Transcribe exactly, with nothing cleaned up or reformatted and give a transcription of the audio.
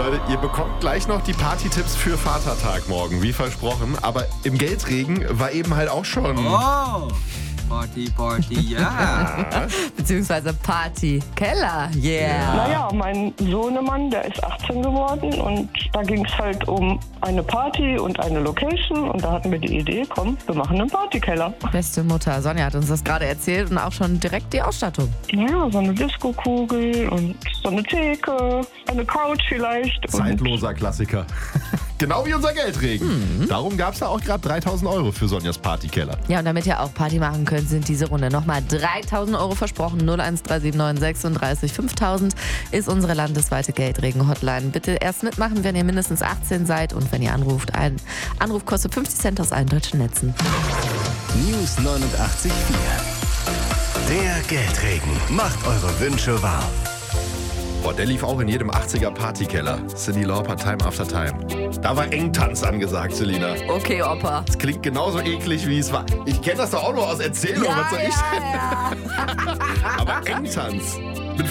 Leute, ihr bekommt gleich noch die Party-Tipps für Vatertag morgen, wie versprochen. Aber im Geldregen war eben halt auch schon... Oh, Party, Party, ja. Beziehungsweise Party. Keller, yeah. Naja, mein Sohnemann, der ist achtzehn geworden und da ging es halt um eine Party und eine Location und da hatten wir die Idee, komm, wir machen einen Partykeller. Beste Mutter, Sonja hat uns das gerade erzählt und auch schon direkt die Ausstattung. Ja, so eine Disco-Kugel und so eine Theke, eine Couch vielleicht. Zeitloser Klassiker. Genau wie unser Geldregen. Mhm. Darum gab es da auch gerade dreitausend Euro für Sonjas Partykeller. Ja, und damit ihr auch Party machen könnt, sind diese Runde nochmal dreitausend Euro versprochen. null eins drei sieben neun sechsunddreißig fünftausend ist unsere landesweite Geldregen-Hotline. Bitte erst mitmachen, wenn ihr mindestens achtzehn seid und wenn ihr anruft. Ein Anruf kostet fünfzig Cent aus allen deutschen Netzen. News neunundachtzig Komma vier. Der Geldregen macht eure Wünsche wahr. Boah, der lief auch in jedem achtziger Partykeller. Cyndi Lauper, Time After Time. Da war Engtanz angesagt, Selina. Okay, Opa. Das klingt genauso eklig, wie es war. Ich kenne das doch auch nur aus Erzählungen. Ja, Was soll ich ja, denn? ja. Aber Engtanz. Mit